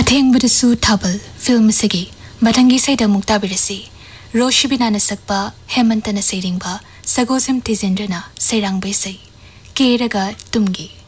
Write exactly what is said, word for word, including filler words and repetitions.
ꯑꯊꯦꯡꯕꯗꯁꯨ Thabal film ꯑꯁꯤꯒꯤ ꯃꯊꯪꯒꯤ ꯏꯁꯩꯗ ꯑꯃꯨꯛ ꯇꯥꯕꯤꯔꯁꯤ ꯔꯣꯁꯤꯕꯤꯅꯥꯅ ꯁꯛꯄ ꯍꯦꯃꯟꯇꯅ ꯁꯩꯔꯦꯡꯕ ꯁꯒꯣꯜꯁꯦꯝ ꯇꯤꯖꯦꯟꯗ꯭ꯔꯅ ꯁꯩꯔꯥꯡꯕ ꯏꯁꯩ ꯀꯦꯔꯒ ꯇꯨꯝꯒꯤ